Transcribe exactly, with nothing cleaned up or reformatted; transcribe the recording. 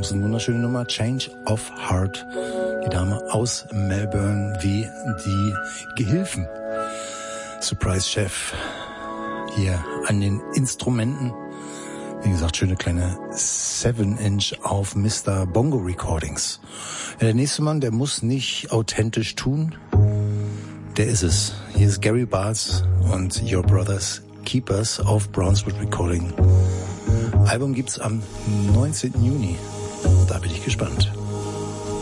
Das ist eine wunderschöne Nummer, Change of Heart. Die Dame aus Melbourne wie die Gehilfen. Surprise-Chef hier an den Instrumenten. Wie gesagt, schöne kleine seven inch auf Mister Bongo Recordings. Ja, der nächste Mann, der muss nicht authentisch tun. Der ist es. Hier ist Gary Bartz und Your Brothers Keepers auf Brownswood Recording. Album gibt's am neunzehnten Juni. Da bin ich gespannt.